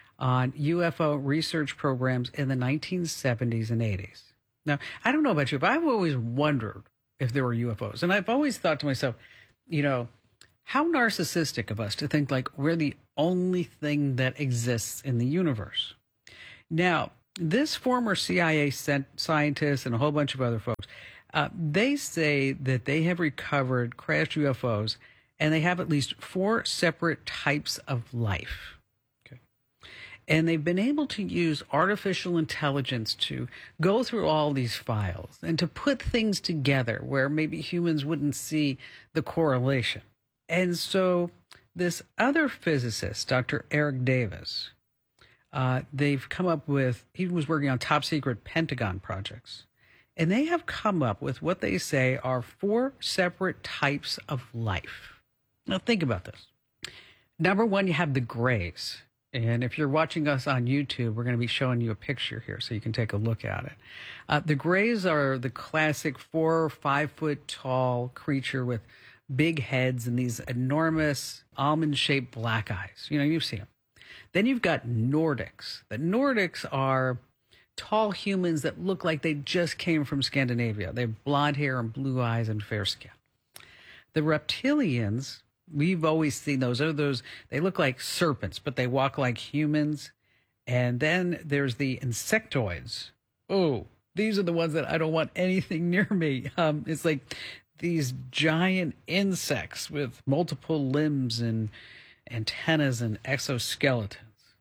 on U F O research programs in the nineteen seventies and eighties. Now, I don't know about you, but I've always wondered if there were U F Os. And I've always thought to myself, you know, how narcissistic of us to think like we're the only thing that exists in the universe. Now, this former C I A scientist and a whole bunch of other folks Uh, they say that they have recovered crashed U F Os, and they have at least four separate types of life. Okay. And they've been able to use artificial intelligence to go through all these files and to put things together where maybe humans wouldn't see the correlation. And so this other physicist, Doctor Eric Davis, uh, they've come up with, he was working on top secret Pentagon projects. And they have come up with what they say are four separate types of life. Now, think about this. Number one, you have the grays. And if you're watching us on YouTube, we're going to be showing you a picture here so you can take a look at it. Uh, the grays are the classic four or five foot tall creature with big heads and these enormous almond shaped black eyes. You know, you've seen them. Then you've got Nordics. The Nordics are tall humans that look like they just came from Scandinavia. They have blonde hair and blue eyes and fair skin. The reptilians, we've always seen those. Are those? They look like serpents, but they walk like humans. And then there's the insectoids. Oh, these are the ones that I don't want anything near me. Um, it's like these giant insects with multiple limbs and antennas and exoskeletons.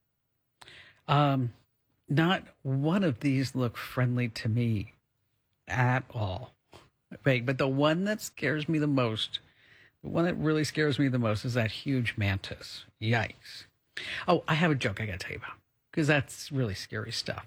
Um. Not one of these look friendly to me at all. Right, but the one that scares me the most, the one that really scares me the most is that huge mantis. Yikes. Oh, I have a joke I got to tell you about because that's really scary stuff.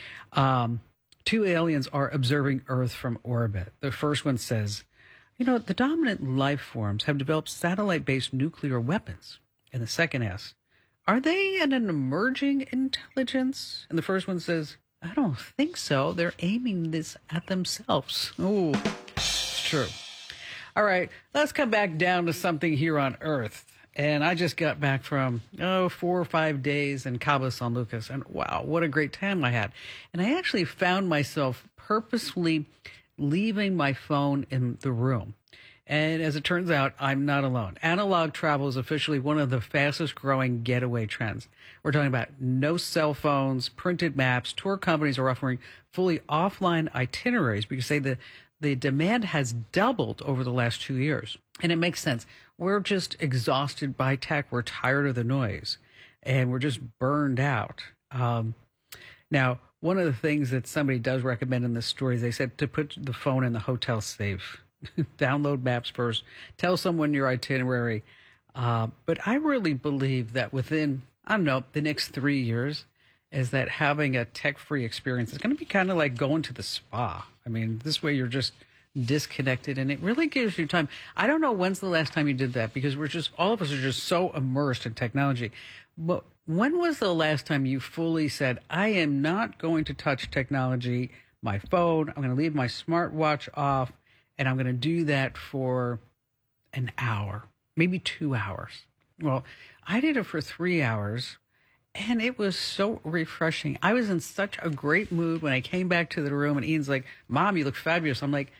Um, two aliens are observing Earth from orbit. The first one says, you know, the dominant life forms have developed satellite-based nuclear weapons. And the second asks, are they an emerging intelligence? And the first one says, I don't think so. They're aiming this at themselves. Oh, it's true. All right, let's come back down to something here on Earth. And I just got back from, oh, four or five days in Cabo San Lucas. And wow, what a great time I had. And I actually found myself purposefully leaving my phone in the room. And as it turns out, I'm not alone. Analog travel is officially one of the fastest growing getaway trends. We're talking about no cell phones, printed maps. Tour companies are offering fully offline itineraries because they, the, the demand has doubled over the last two years. And it makes sense. We're just exhausted by tech. We're tired of the noise. And we're just burned out. Um, now, one of the things that somebody does recommend in this story is they said to put the phone in the hotel safe. Download maps first. Tell someone your itinerary. Uh, but I really believe that within, I don't know, the next three years is that having a tech-free experience is going to be kind of like going to the spa. I mean, this way you're just disconnected and it really gives you time. I don't know when's the last time you did that because we're just, all of us are just so immersed in technology. But when was the last time you fully said, I am not going to touch technology, my phone, I'm going to leave my smartwatch off, and I'm going to do that for an hour, maybe two hours. Well, I did it for three hours, and it was so refreshing. I was in such a great mood when I came back to the room, and Ian's like, Mom, you look fabulous. I'm like,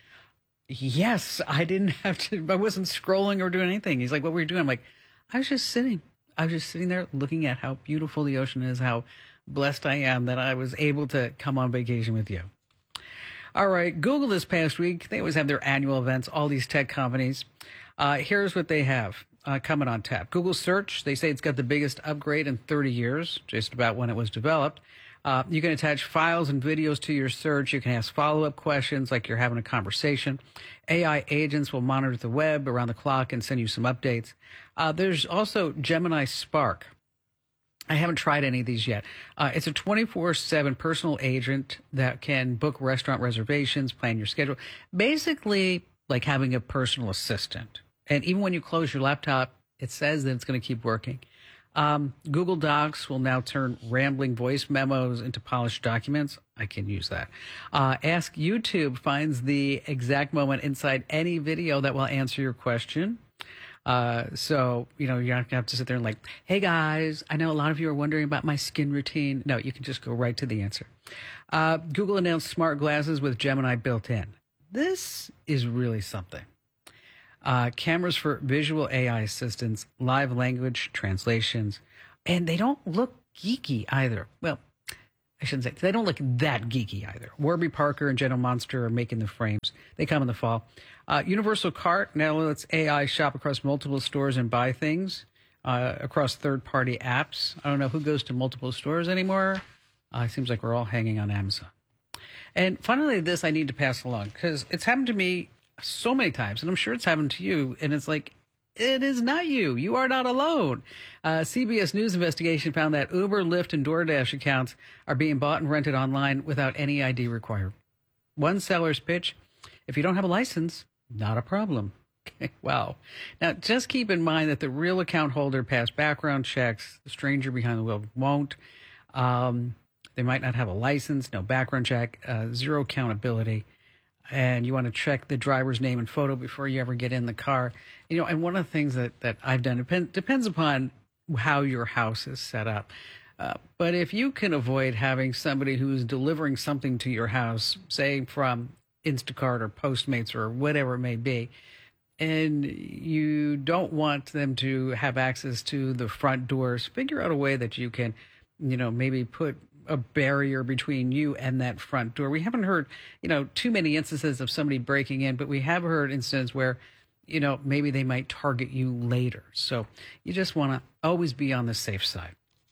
yes, I didn't have to, I wasn't scrolling or doing anything. He's like, what were you doing? I'm like, I was just sitting. I was just sitting there looking at how beautiful the ocean is, how blessed I am that I was able to come on vacation with you. All right, Google this past week, they always have their annual events, all these tech companies. Uh, here's what they have uh, coming on tap. Google Search, they say it's got the biggest upgrade in thirty years, just about when it was developed. Uh, you can attach files and videos to your search. You can ask follow-up questions like you're having a conversation. A I agents will monitor the web around the clock and send you some updates. Uh, there's also Gemini Spark. I haven't tried any of these yet. Uh, it's a twenty-four seven personal agent that can book restaurant reservations, plan your schedule. Basically, like having a personal assistant. And even when you close your laptop, it says that it's going to keep working. Um, Google Docs will now turn rambling voice memos into polished documents. I can use that. Uh, Ask YouTube finds the exact moment inside any video that will answer your question. Uh, so, you know, you don't have to sit there and like, hey guys, I know a lot of you are wondering about my skin routine. No, you can just go right to the answer. Uh, Google announced smart glasses with Gemini built in. This is really something. Uh, cameras for visual A I assistants, live language translations, and they don't look geeky either. Well, I shouldn't say, they don't look that geeky either. Warby Parker and General Monster are making the frames. They come in the fall. Uh, Universal Cart now lets A I shop across multiple stores and buy things uh, across third-party apps. I don't know who goes to multiple stores anymore. Uh, it seems like we're all hanging on Amazon. And finally, this I need to pass along because it's happened to me so many times, and I'm sure it's happened to you. And it's like, it is not you. You are not alone. Uh, C B S News investigation found that Uber, Lyft, and DoorDash accounts are being bought and rented online without any I D required. One seller's pitch: if you don't have a license, not a problem. Okay, wow. Now, just keep in mind that the real account holder passed background checks. The stranger behind the wheel won't. Um, they might not have a license, no background check, uh, zero accountability. And you want to check the driver's name and photo before you ever get in the car. You know, and one of the things that, that I've done depend, depends upon how your house is set up. Uh, but if you can avoid having somebody who's delivering something to your house, say from Instacart or Postmates or whatever it may be, and you don't want them to have access to the front doors, figure out a way that you can, you know, maybe put a barrier between you and that front door. We haven't heard, you know, too many instances of somebody breaking in, but we have heard instances where, you know, maybe they might target you later. So you just want to always be on the safe side.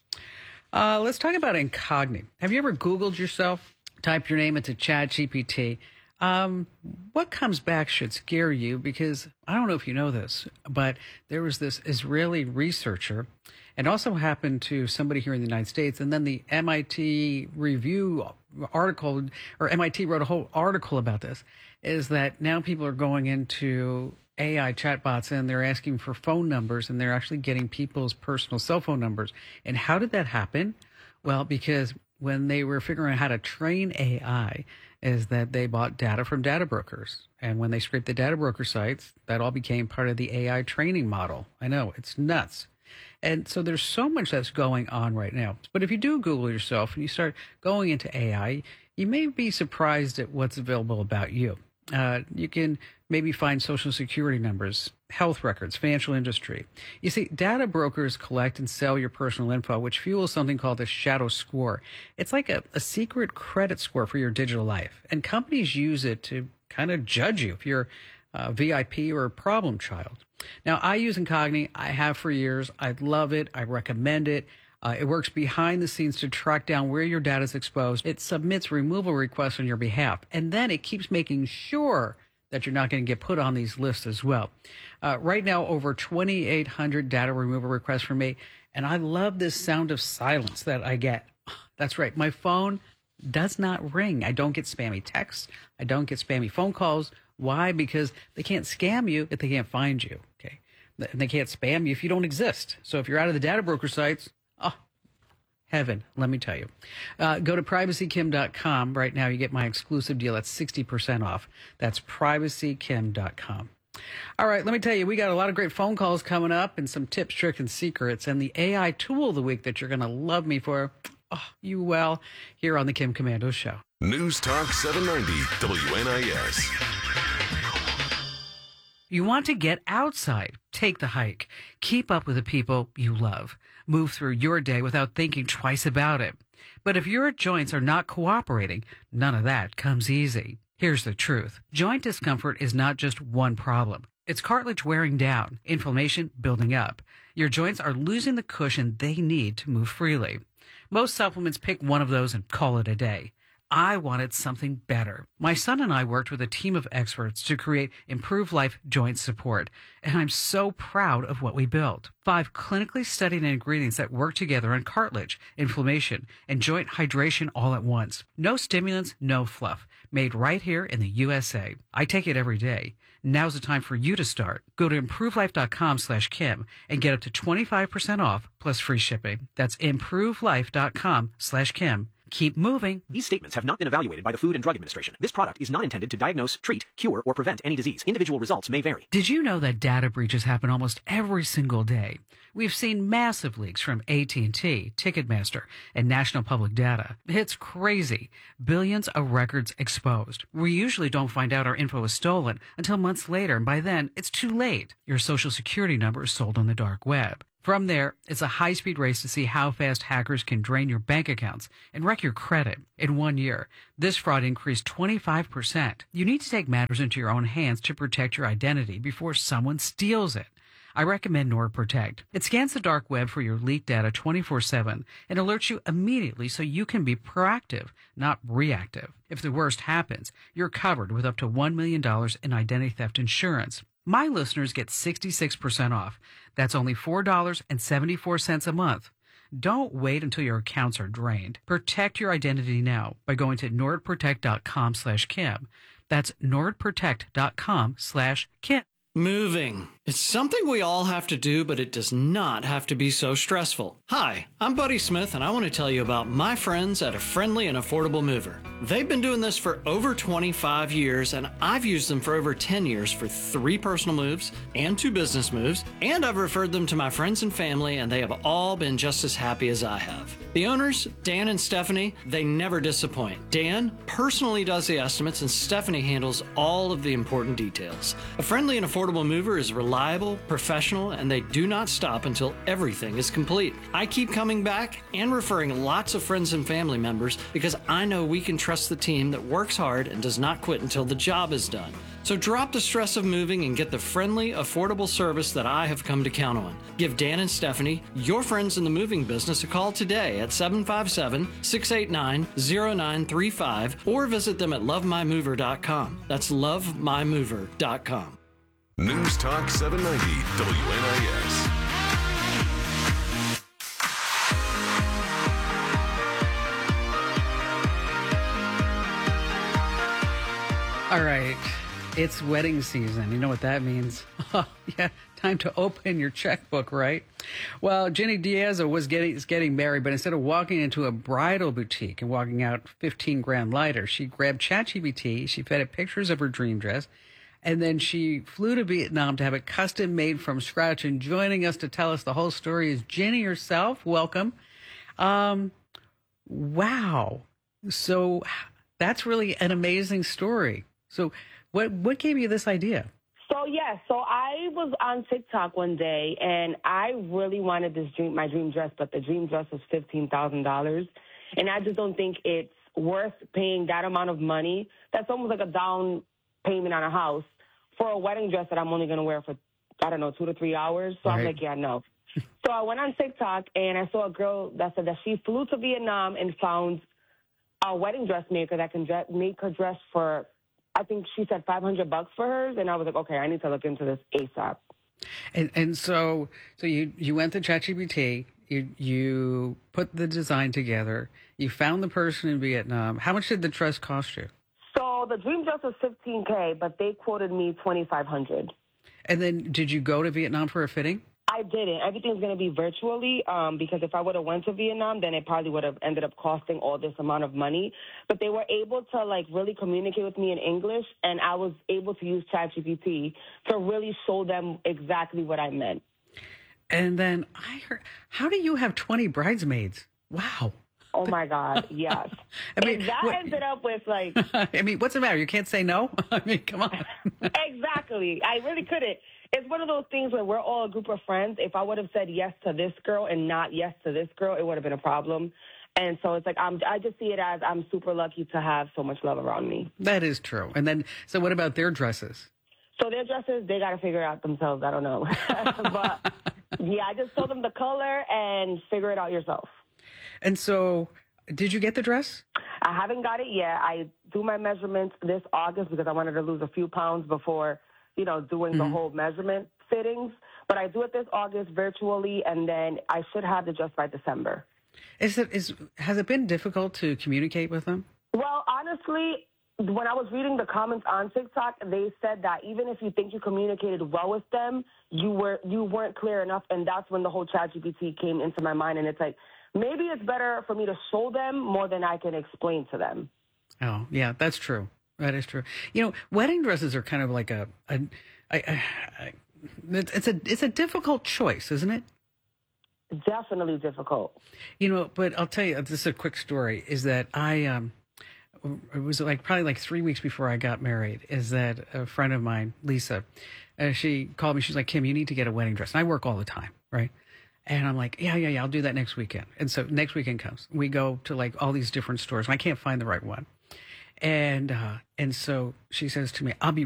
Uh, let's talk about Incogni. Have you ever Googled yourself? Type your name into ChatGPT. Um, what comes back should scare you because I don't know if you know this, but there was this Israeli researcher. It also happened to somebody here in the United States. And then the M I T review article, or M I T wrote a whole article about this, is that now people are going into A I chatbots and they're asking for phone numbers and they're actually getting people's personal cell phone numbers. And how did that happen? Well, because when they were figuring out how to train A I, is that they bought data from data brokers. And when they scraped the data broker sites, that all became part of the A I training model. I know, it's nuts. And so there's so much that's going on right now. But if you do Google yourself and you start going into A I, you may be surprised at what's available about you. Uh, you can maybe find social security numbers, health records, financial industry. You see, data brokers collect and sell your personal info, which fuels something called a shadow score. It's like a, a secret credit score for your digital life. And companies use it to kind of judge you if you're a V I P or a problem child. Now, I use Incogni. I have for years. I love it. I recommend it. Uh, it works behind the scenes to track down where your data is exposed. It submits removal requests on your behalf. And then it keeps making sure that you're not going to get put on these lists as well. Uh, right now, over twenty-eight hundred data removal requests from me. And I love this sound of silence that I get. That's right. My phone does not ring. I don't get spammy texts. I don't get spammy phone calls. Why? Because they can't scam you if they can't find you. Okay. And they can't spam you if you don't exist. So if you're out of the data broker sites, oh, heaven, let me tell you. Uh, go to privacy kim dot com. Right now, you get my exclusive deal at sixty percent off. That's privacy kim dot com. All right, let me tell you, we got a lot of great phone calls coming up and some tips, tricks, and secrets. And the A I tool of the week that you're going to love me for, oh, you will, here on the Kim Komando Show. News Talk seven ninety W N I S. You want to get outside, take the hike, keep up with the people you love, move through your day without thinking twice about it. But if your joints are not cooperating, none of that comes easy. Here's the truth. Joint discomfort is not just one problem. It's cartilage wearing down, inflammation building up. Your joints are losing the cushion they need to move freely. Most supplements pick one of those and call it a day. I wanted something better. My son and I worked with a team of experts to create Improve Life Joint Support, and I'm so proud of what we built. Five clinically studied ingredients that work together on cartilage, inflammation, and joint hydration all at once. No stimulants, no fluff. Made right here in the U S A. I take it every day. Now's the time for you to start. Go to improvelife.com slash Kim and get up to twenty-five percent off plus free shipping. That's improvelife.com slash Kim. Keep moving. These statements have not been evaluated by the Food and Drug Administration. This product is not intended to diagnose, treat, cure, or prevent any disease. Individual results may vary. Did you know that data breaches happen almost every single day? We've seen massive leaks from A T and T, Ticketmaster, and National Public Data. It's crazy. Billions of records exposed. We usually don't find out our info is stolen until months later, and by then, it's too late. Your social security number is sold on the dark web. From there, it's a high-speed race to see how fast hackers can drain your bank accounts and wreck your credit. In one year, this fraud increased twenty-five percent. You need to take matters into your own hands to protect your identity before someone steals it. I recommend NordProtect. It scans the dark web for your leaked data twenty-four seven and alerts you immediately so you can be proactive, not reactive. If the worst happens, you're covered with up to one million dollars in identity theft insurance. My listeners get sixty-six percent off. That's only four dollars and seventy-four cents a month. Don't wait until your accounts are drained. Protect your identity now by going to nordprotect.com slash Kim. That's nordprotect.com slash Kim. Moving. It's something we all have to do, but it does not have to be so stressful. Hi, I'm Buddy Smith, and I want to tell you about my friends at A Friendly and Affordable Mover. They've been doing this for over twenty-five years, and I've used them for over ten years for three personal moves and two business moves, and I've referred them to my friends and family, and they have all been just as happy as I have. The owners, Dan and Stephanie, they never disappoint. Dan personally does the estimates, and Stephanie handles all of the important details. A Friendly and Affordable Mover is reliable, professional, and they do not stop until everything is complete. I keep coming back and referring lots of friends and family members because I know we can trust the team that works hard and does not quit until the job is done. So drop the stress of moving and get the friendly, affordable service that I have come to count on. Give Dan and Stephanie, your friends in the moving business, a call today at seven five seven, six eight nine, zero nine three five or visit them at love my mover dot com. That's love my mover dot com. News Talk seven ninety W N I S. All right. It's wedding season. You know what that means? Oh, yeah, time to open your checkbook, right? Well, Jenny Diaz was getting is getting married, but instead of walking into a bridal boutique and walking out fifteen grand lighter, she grabbed ChatGPT, she fed it pictures of her dream dress, and then she flew to Vietnam to have it custom made from scratch. And joining us to tell us the whole story is Jenny herself. Welcome. Um, wow. So that's really an amazing story. So what what gave you this idea? So, yeah, so I was on TikTok one day, and I really wanted this dream, my dream dress, but the dream dress was fifteen thousand dollars. And I just don't think it's worth paying that amount of money. That's almost like a down payment on a house for a wedding dress that I'm only going to wear for, I don't know, two to three hours. So right. I'm like, yeah, no. So I went on TikTok, and I saw a girl that said that she flew to Vietnam and found a wedding dressmaker that can dress, make her dress for, I think she said five hundred bucks for hers. And I was like, okay, I need to look into this ASAP. And, and so so you, you went to ChatGPT, you, you put the design together, you found the person in Vietnam. How much did the dress cost you? So the dream dress was fifteen K, but they quoted me twenty-five hundred. And then did you go to Vietnam for a fitting? I didn't. Everything's going to be virtually um, because if I would have went to Vietnam, then it probably would have ended up costing all this amount of money. But they were able to, like, really communicate with me in English, and I was able to use ChatGPT to really show them exactly what I meant. And then I heard, how do you have twenty bridesmaids? Wow. Oh, my God, yes. I mean, and that what, ended up with, like... I mean, what's the matter? You can't say no? I mean, come on. Exactly. I really couldn't. It's one of those things where we're all a group of friends. If I would have said yes to this girl and not yes to this girl, it would have been a problem. And so it's like, I'm, I just see it as I'm super lucky to have so much love around me. That is true. And then, so what about their dresses? So their dresses, they got to figure it out themselves. I don't know. But, yeah, I just told them the color and figure it out yourself. And so, did you get the dress? I haven't got it yet. I do my measurements this August because I wanted to lose a few pounds before, you know, doing mm-hmm. the whole measurement fittings. But I do it this August virtually, and then I should have the dress by December. Is it is has it been difficult to communicate with them? Well, honestly, when I was reading the comments on TikTok, they said that even if you think you communicated well with them, you were you weren't clear enough, and that's when the whole ChatGPT came into my mind. And it's like, maybe it's better for me to show them more than I can explain to them. Oh, yeah, that's true. That is true. You know, wedding dresses are kind of like a, a, a, a, a it's a it's a difficult choice, isn't it? Definitely difficult. You know, but I'll tell you, this is a quick story, is that I, um, it was like probably like three weeks before I got married, is that a friend of mine, Lisa, uh, she called me, she's like, Kim, you need to get a wedding dress. And I work all the time, right? And I'm like, yeah, yeah, yeah, I'll do that next weekend. And so next weekend comes. We go to like all these different stores, and I can't find the right one. And uh, and so she says to me, I'll be